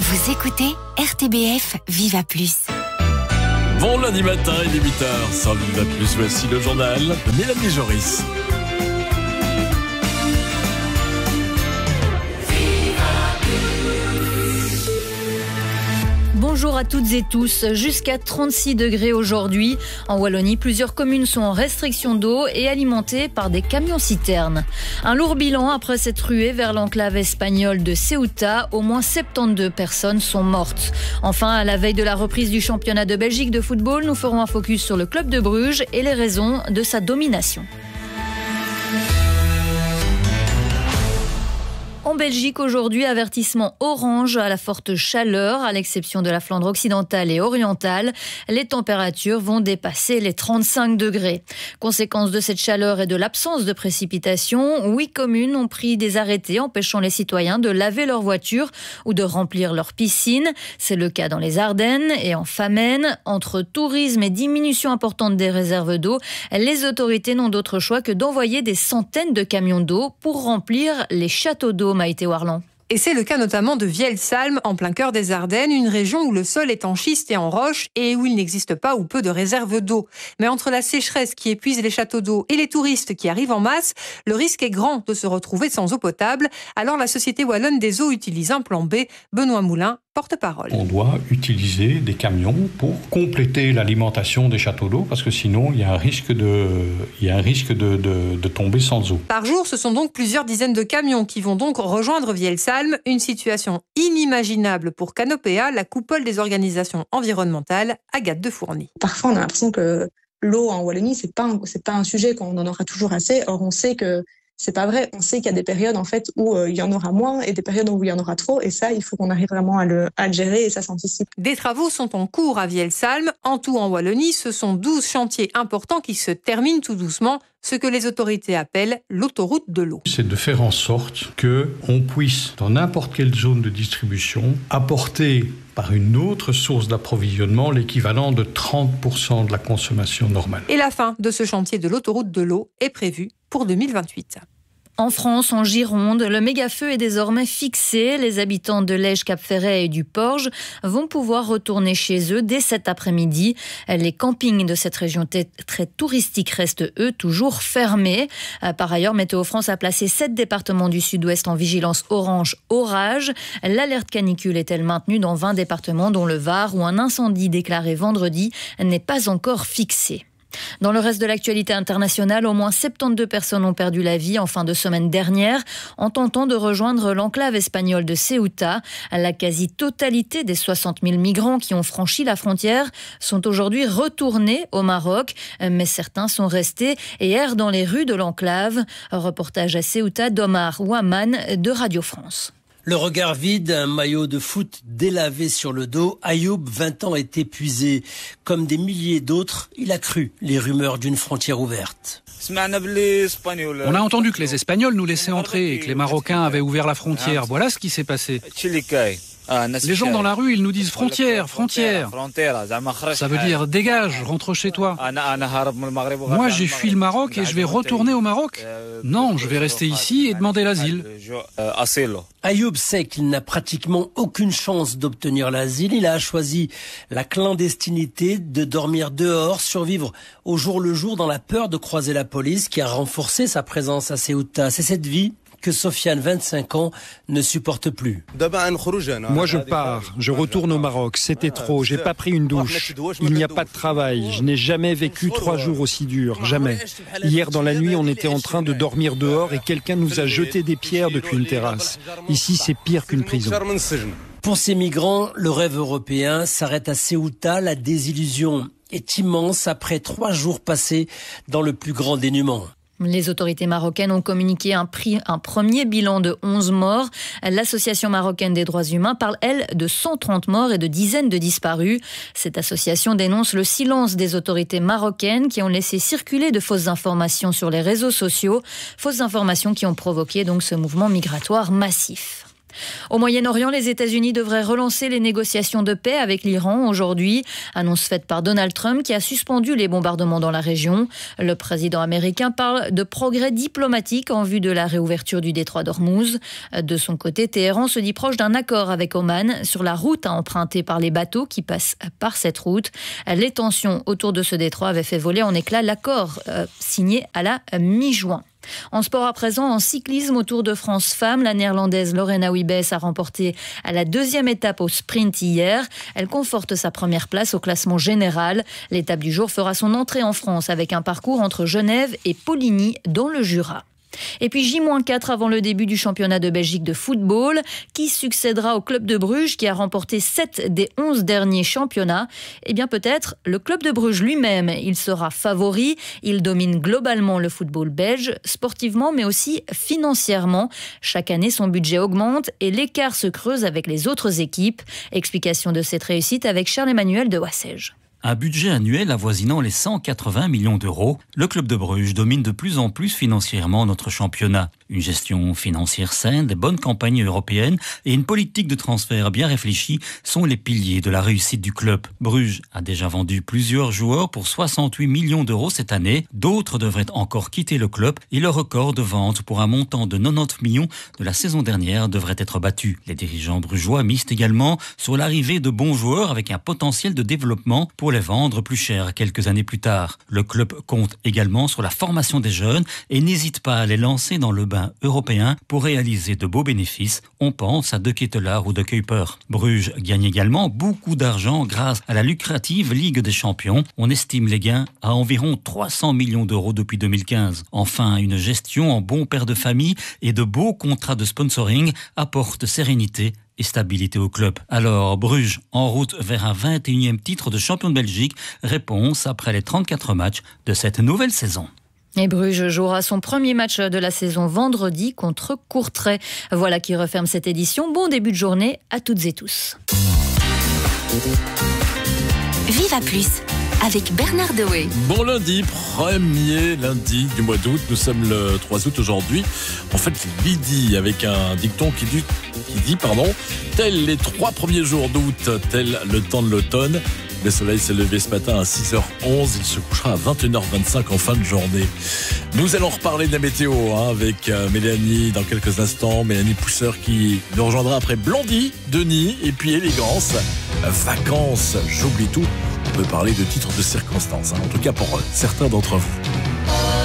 Vous écoutez RTBF Viva Plus. Bon lundi matin, il est 8h. Sans Viva Plus, voici le journal de Mélanie Joris. Bonjour à toutes et tous. Jusqu'à 36 degrés aujourd'hui. En Wallonie, plusieurs communes sont en restriction d'eau et alimentées par des camions-citernes. Un lourd bilan après cette ruée vers l'enclave espagnole de Ceuta. Au moins 72 personnes sont mortes. Enfin, à la veille de la reprise du championnat de Belgique de football, nous ferons un focus sur le club de Bruges et les raisons de sa domination. En Belgique aujourd'hui, avertissement orange à la forte chaleur, à l'exception de la Flandre occidentale et orientale. Les températures vont dépasser les 35 degrés. Conséquence de cette chaleur et de l'absence de précipitations, 8 communes ont pris des arrêtés empêchant les citoyens de laver leurs voitures ou de remplir leurs piscines. C'est le cas dans les Ardennes et en Famenne. Entre tourisme et diminution importante des réserves d'eau, les autorités n'ont d'autre choix que d'envoyer des centaines de camions d'eau pour remplir les châteaux d'eau. Maïté Warland. Et c'est le cas notamment de Vielsalm, en plein cœur des Ardennes, une région où le sol est en schiste et en roche et où il n'existe pas ou peu de réserves d'eau. Mais entre la sécheresse qui épuise les châteaux d'eau et les touristes qui arrivent en masse, le risque est grand de se retrouver sans eau potable. Alors la Société Wallonne des Eaux utilise un plan B. Benoît Moulin, porte-parole. On doit utiliser des camions pour compléter l'alimentation des châteaux d'eau parce que sinon il y a un risque de tomber sans eau. Par jour, ce sont donc plusieurs dizaines de camions qui vont donc rejoindre Vielsalm, une situation inimaginable pour Canopea, la coupole des organisations environnementales, Agathe de Fourny. Parfois, on a l'impression que l'eau en Wallonie, c'est pas un sujet qu'on en aura toujours assez. Or, on sait que c'est pas vrai. On sait qu'il y a des périodes en fait où il y en aura moins et des périodes où il y en aura trop. Et ça, il faut qu'on arrive vraiment à le gérer et ça s'anticipe. Des travaux sont en cours à Vielsalm. En tout, en Wallonie, ce sont 12 chantiers importants qui se terminent tout doucement, ce que les autorités appellent l'autoroute de l'eau. C'est de faire en sorte qu'on puisse, dans n'importe quelle zone de distribution, apporter par une autre source d'approvisionnement l'équivalent de 30% de la consommation normale. Et la fin de ce chantier de l'autoroute de l'eau est prévue pour 2028. En France, en Gironde, le méga-feu est désormais fixé. Les habitants de Lège, Cap-Ferret et du Porge vont pouvoir retourner chez eux dès cet après-midi. Les campings de cette région très touristique restent, eux, toujours fermés. Par ailleurs, Météo France a placé 7 départements du sud-ouest en vigilance orange orage. L'alerte canicule est-elle maintenue dans 20 départements, dont le Var, où un incendie déclaré vendredi n'est pas encore fixé. Dans le reste de l'actualité internationale, au moins 72 personnes ont perdu la vie en fin de semaine dernière en tentant de rejoindre l'enclave espagnole de Ceuta. La quasi-totalité des 60 000 migrants qui ont franchi la frontière sont aujourd'hui retournés au Maroc, mais certains sont restés et errent dans les rues de l'enclave. Reportage à Ceuta d'Omar Ouaman de Radio France. Le regard vide, un maillot de foot délavé sur le dos, Ayoub, 20 ans, est épuisé. Comme des milliers d'autres, il a cru les rumeurs d'une frontière ouverte. On a entendu que les Espagnols nous laissaient entrer et que les Marocains avaient ouvert la frontière. Voilà ce qui s'est passé. Les gens dans la rue, ils nous disent frontière, frontière. Ça veut dire dégage, rentre chez toi. Moi, j'ai fui le Maroc et je vais retourner au Maroc. Non, je vais rester ici et demander l'asile. Ayoub sait qu'il n'a pratiquement aucune chance d'obtenir l'asile. Il a choisi la clandestinité, de dormir dehors, survivre au jour le jour dans la peur de croiser la police qui a renforcé sa présence à Ceuta. C'est cette vie que Sofiane, 25 ans, ne supporte plus. Moi je pars, je retourne au Maroc, c'était trop, j'ai pas pris une douche. Il n'y a pas de travail, je n'ai jamais vécu 3 jours aussi durs, jamais. Hier dans la nuit, on était en train de dormir dehors et quelqu'un nous a jeté des pierres depuis une terrasse. Ici c'est pire qu'une prison. Pour ces migrants, le rêve européen s'arrête à Ceuta. La désillusion est immense après 3 jours passés dans le plus grand dénuement. Les autorités marocaines ont communiqué un premier bilan de 11 morts. L'Association marocaine des droits humains parle, elle, de 130 morts et de dizaines de disparus. Cette association dénonce le silence des autorités marocaines qui ont laissé circuler de fausses informations sur les réseaux sociaux. Fausses informations qui ont provoqué donc ce mouvement migratoire massif. Au Moyen-Orient, les États-Unis devraient relancer les négociations de paix avec l'Iran aujourd'hui. Annonce faite par Donald Trump qui a suspendu les bombardements dans la région. Le président américain parle de progrès diplomatiques en vue de la réouverture du détroit d'Ormuz. De son côté, Téhéran se dit proche d'un accord avec Oman sur la route à emprunter par les bateaux qui passent par cette route. Les tensions autour de ce détroit avaient fait voler en éclats l'accord signé à la mi-juin. En sport à présent, en cyclisme au Tour de France Femmes, la néerlandaise Lorena Wiebes a remporté à la deuxième étape au sprint hier. Elle conforte sa première place au classement général. L'étape du jour fera son entrée en France avec un parcours entre Genève et Poligny dans le Jura. Et puis J-4 avant le début du championnat de Belgique de football. Qui succédera au club de Bruges qui a remporté 7 des 11 derniers championnats? Eh bien peut-être le club de Bruges lui-même. Il sera favori. Il domine globalement le football belge, sportivement mais aussi financièrement. Chaque année, son budget augmente et l'écart se creuse avec les autres équipes. Explication de cette réussite avec Charles-Emmanuel de Wassège. Un budget annuel avoisinant les 180 millions d'euros, le club de Bruges domine de plus en plus financièrement notre championnat. Une gestion financière saine, des bonnes campagnes européennes et une politique de transfert bien réfléchie sont les piliers de la réussite du club. Bruges a déjà vendu plusieurs joueurs pour 68 millions d'euros cette année. D'autres devraient encore quitter le club et le record de vente pour un montant de 90 millions de la saison dernière devrait être battu. Les dirigeants brugeois misent également sur l'arrivée de bons joueurs avec un potentiel de développement pour les vendre plus cher quelques années plus tard. Le club compte également sur la formation des jeunes et n'hésite pas à les lancer dans le bain européen pour réaliser de beaux bénéfices. On pense à De Ketelaar ou De Kuiper. Bruges gagne également beaucoup d'argent grâce à la lucrative Ligue des Champions. On estime les gains à environ 300 millions d'euros depuis 2015. Enfin, une gestion en bon père de famille et de beaux contrats de sponsoring apportent sérénité et stabilité au club. Alors, Bruges, en route vers un 21e titre de champion de Belgique, réponse après les 34 matchs de cette nouvelle saison. Et Bruges jouera son premier match de la saison vendredi contre Courtrai. Voilà qui referme cette édition. Bon début de journée à toutes et tous. Viva Plus avec Bernard Dewey. Bon lundi, premier lundi du mois d'août. Nous sommes le 3 août aujourd'hui. En fait, c'est midi avec un dicton qui dit, tels les 3 premiers jours d'août, tel le temps de l'automne. Le soleil s'est levé ce matin à 6h11. Il se couchera à 21h25 en fin de journée. Nous allons reparler de la météo avec Mélanie dans quelques instants. Mélanie Pousseur qui nous rejoindra après Blondie, Denis et puis Élégance. Vacances, j'oublie tout. On peut parler de titres de circonstances, en tout cas pour certains d'entre vous.